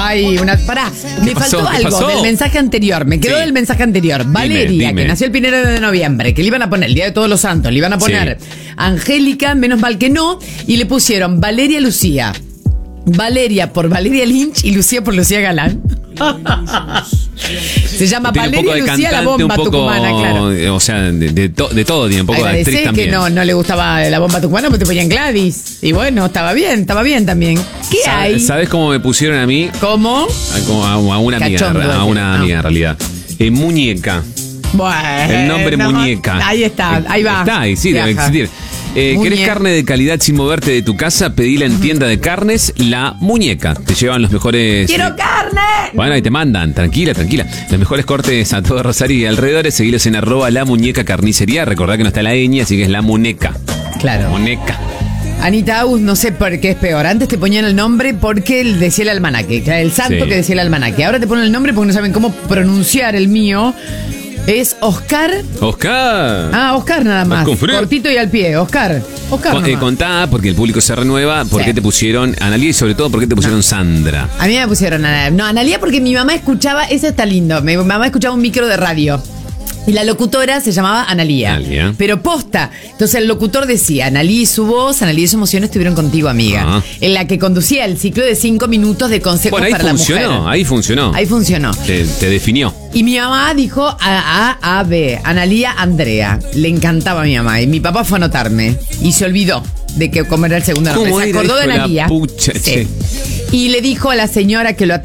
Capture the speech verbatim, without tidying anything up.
Ay, una. Pará, me pasó? faltó ¿Qué algo pasó? del mensaje anterior. Me quedó Sí. del mensaje anterior. Valeria, dime. que nació el primero de noviembre, que le iban a poner el Día de Todos los Santos, le iban a poner Sí. Angélica, menos mal que no, y le pusieron Valeria Lucía. Valeria por Valeria Lynch y Lucía por Lucía Galán. Se llama Tiene un Valeria poco de Lucía, la cantante, bomba un poco, tucumana, claro. o sea, de, de, to- de todo, tiene un poco de actriz Agradecé también. que no, no le gustaba la bomba tucumana porque te ponían Gladys. Y bueno, estaba bien, estaba bien también. ¿Qué Sa- hay? ¿Sabes cómo me pusieron a mí? ¿Cómo? A, como a- a una amiga, Cachondo, a una ah. amiga en realidad. Eh, muñeca. Bueno. El nombre muñeca. Ahí está, ahí va. Está ahí, sí, debe Viaja. existir. Eh, Muñe- ¿Querés carne de calidad sin moverte de tu casa? Pedila en tienda de carnes La Muñeca. Te llevan los mejores... ¡Quiero eh, carne! Bueno, ahí te mandan, tranquila, tranquila. Los mejores cortes a todo Rosario y alrededores. Seguilos en arroba La Muñeca Carnicería. Recordá que no está la ñ, así que es La Muñeca. Claro. Muñeca. Anita Agus, no sé por qué es peor. Antes te ponían el nombre porque decía el almanaque. Claro, el santo Sí. que decía el almanaque. Ahora te ponen el nombre porque no saben cómo pronunciar el mío. Es Oscar. Oscar. Ah, Oscar nada más. con frío. Cortito y al pie. Oscar. Oscar. Con- eh, nomás. contá, porque el público se renueva, ¿por Sí. qué te pusieron Analía y sobre todo por qué te pusieron Sandra? A mí me pusieron Analia. No, Analia porque mi mamá escuchaba, eso está lindo, mi mamá escuchaba un micro de radio. Y la locutora se llamaba Analía. Analía. Pero posta. Entonces el locutor decía, Analía y su voz, Analía y su emoción estuvieron contigo, amiga. Ah. En la que conducía el ciclo de cinco minutos de consejos Bueno, ahí para la funcionó, mujer. ahí funcionó. Ahí funcionó. Te, te definió. Y mi mamá dijo A, A, A, B, Analía, Andrea. Le encantaba a mi mamá. Y mi papá fue a anotarme. Y se olvidó de que cómo era el segundo nombre. ¿Cómo Se era, acordó de hijo de la Analía. pucha, Sí. che? Y le dijo a la señora que lo